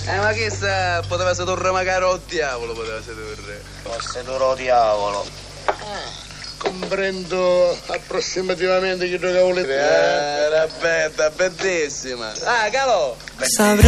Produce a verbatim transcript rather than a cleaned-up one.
Eh, ma che sa, poteva sedurre magari o diavolo, poteva sedurre. O sedurre o diavolo. Ah, comprendo approssimativamente che cavolo è. Eh, era bella, bellissima. Ah, Calò! Sabrà